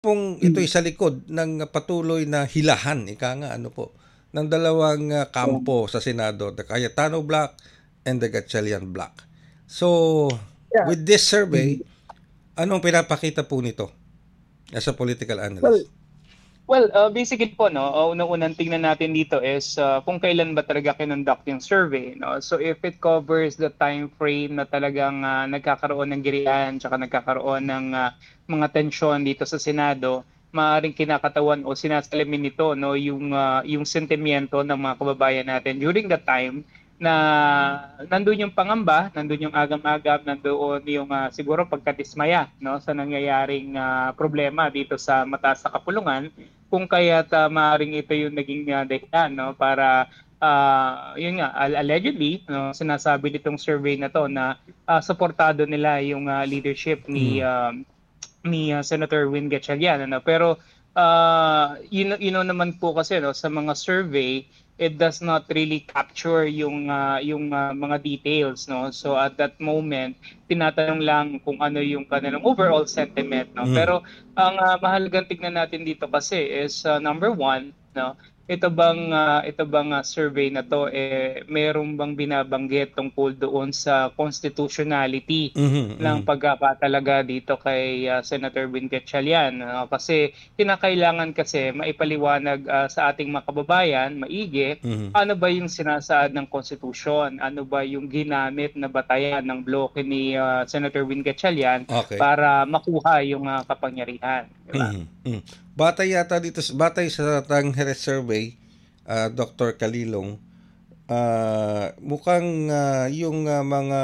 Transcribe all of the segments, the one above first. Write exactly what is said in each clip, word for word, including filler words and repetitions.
pong ito'y sa likod ng patuloy na hilahan, ika nga, ano po, ng dalawang uh, kampo sa Senado, the Cayetano Block and the Gatchalian Block. So, Yeah. with this survey, anong pinapakita po nito as a political Well, analyst? Well, uh, basically po, no, uh, unang-unang tingnan natin dito is uh, kung kailan ba talaga kinonduct yung survey. No? So if it covers the time frame na talagang uh, nagkakaroon ng girian, tsaka nagkakaroon ng uh, mga tensyon dito sa Senado, maaaring kinakatawan o sinasalamin nito no, yung, uh, yung sentimiento ng mga kababayan natin during the time na nandun yung pangamba, nandun yung agam-agam, nandoon yung uh, siguro pagkadismaya no, sa nangyayaring uh, problema dito sa mataas na kapulungan, kung kaya't uh, maaaring ito yung naging uh, dahilan no, para uh, yun nga, allegedly, no, sinasabi nitong survey na to na uh, suportado nila yung uh, leadership ni uh, ni uh, Senator Win Gatchalian. Ano? Pero uh, you, know, you know naman po kasi no, sa mga survey, it does not really capture yung uh, yung uh, mga details, no. So at that moment tinatanong lang kung ano yung kanilang overall sentiment, no. Mm. Pero ang uh, mahalagang tingnan natin dito kasi is uh, number one, no, ito bang uh, ito bang uh, survey na to eh mayroon bang binabanggit tungkol doon sa constitutionality mm-hmm, ng mm-hmm. pagkakatalaga dito kay uh, Senator Win Gatchalian, uh, kasi kinakailangan kasi maipaliwanag uh, sa ating mga kababayan maigi mm-hmm. ano ba yung sinasaad ng konstitusyon, ano ba yung ginamit na batayan ng bloke ni uh, Senator Win Gatchalian okay. para makuha yung uh, kapangyarihan, di ba? Mm-hmm. Batay yata dito, batay sa Tangheres survey, uh, Doctor Kalilong, uh, mukhang uh, yung uh, mga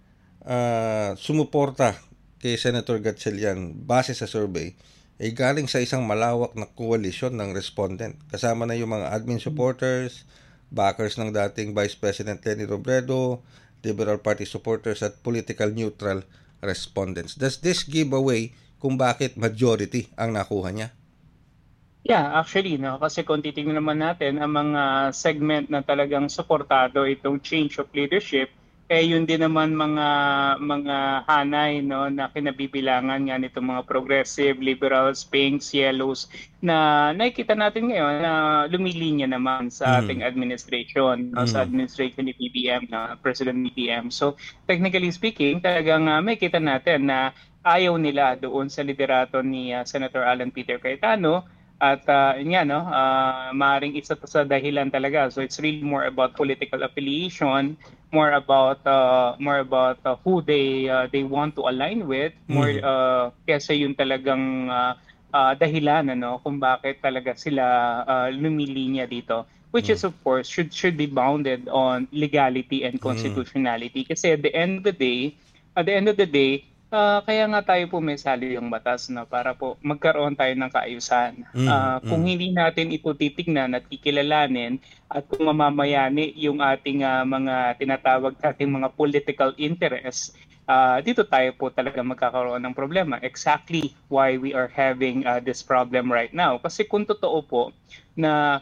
uh, sumuporta kay Senator Gatchalian base sa survey ay galing sa isang malawak na koalisyon ng respondent. Kasama na yung mga admin supporters, backers ng dating Vice President Leni Robredo, Liberal Party supporters at political neutral respondents. Does this give away kung bakit majority ang nakuha niya? Yeah, actually, no, kasi kung titingnan naman natin ang mga segment na talagang suportado itong change of leadership, eh yun din naman mga mga hanay no na kinabibilangan nga nitong mga progressive, liberals, pinks, yellows na nakikita natin ngayon na lumilinya naman sa ating administration, no, mm. sa administration ni P B M, na President B B M. So technically speaking, talagang uh, may kita natin na ayaw nila doon sa liderato ni uh, Senator Alan Peter Cayetano. At uh, yun nga, no, uh, maaaring isa to sa dahilan talaga. So it's really more about political affiliation, more about uh, more about uh, who they uh, they want to align with, more mm-hmm. uh, kesa yung talagang uh, uh, dahilan ano kung bakit talaga sila uh, lumilinya dito. Which mm-hmm. is of course should should be bounded on legality and constitutionality. Mm-hmm. Kasi at the end of the day, at the end of the day, Uh, kaya nga tayo po may sali yung batas na para po magkaroon tayo ng kaayusan. Mm, uh, kung mm. hindi natin ito titignan at kikilalanin at kung mamamayani yung ating uh, mga tinatawag nating mga political interests, uh, dito tayo po talaga magkakaroon ng problema. Exactly why we are having uh, this problem right now. Kasi kung totoo po na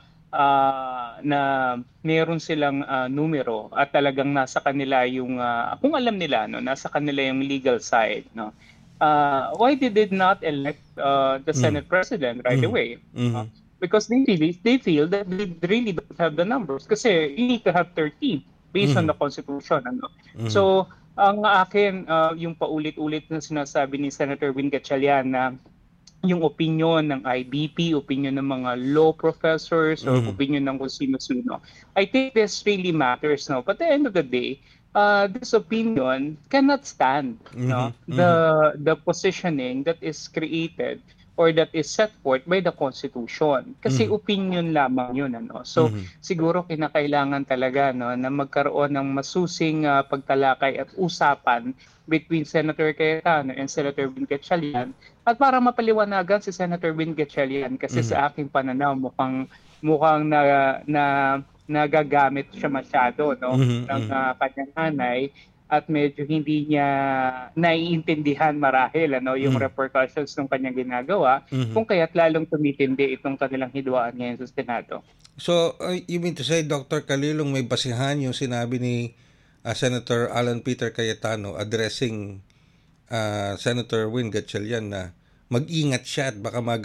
Uh, na meron silang uh, numero at talagang nasa kanila yung uh, kung alam nila no nasa kanila yung legal side no uh, why did they not elect uh, the mm. Senate President right mm. away mm-hmm. uh, because they really they feel that they really don't have the numbers kasi you need to have thirteen based mm. on the Constitution ano mm. so ang akin uh, yung paulit-ulit na sinasabi ni Senator Win Gatchalian na yung opinion ng I B P, opinion ng mga law professors, or mm. opinion ng kung sino-sino. I think this really matters now. But at the end of the day, uh, this opinion cannot stand mm-hmm. no? the mm-hmm. the positioning that is created or that is set forth by the Constitution. Kasi mm-hmm. opinion lamang yun. Ano? So mm-hmm. siguro kinakailangan talaga no, na magkaroon ng masusing uh, pagtalakay at usapan between Senator Cayetano and Senator Win Gatchalian at para mapaliwanagan si Senator Win Gatchalian kasi mm-hmm. sa aking pananaw mukhang mukhang na, na nagagamit siya masyado no mm-hmm. ng uh, kanyang hanay at medyo hindi niya naiintindihan marahil ano yung mm-hmm. repercussions ng kanyang ginagawa mm-hmm. kung kaya't lalong tumitindi itong kanilang hidwaan ngayon sa Senado. So uh, you mean to say, Doctor Kalilong, may basihan yung sinabi ni Uh, Senator Alan Peter Cayetano addressing uh, Senator Win Gatchalian na mag-ingat siya at baka